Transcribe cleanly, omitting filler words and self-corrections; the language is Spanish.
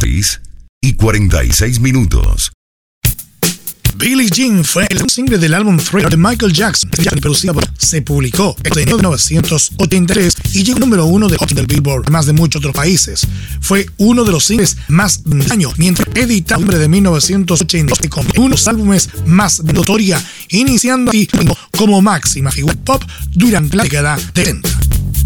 6:46. Billie Jean fue el single del álbum Thriller de Michael Jackson, se publicó en 1983 y llegó número 1 del Billboard, además de muchos otros países. Fue uno de los singles más del año, mientras edita en noviembre de 1982 con unos álbumes más de notoria, iniciando así como máxima figura pop durante la década de 70.